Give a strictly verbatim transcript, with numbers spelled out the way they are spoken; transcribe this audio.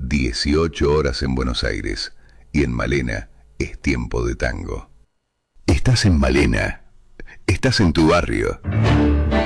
dieciocho horas en Buenos Aires. Y en Malena es tiempo de tango. Estás en Malena. Estás en tu barrio.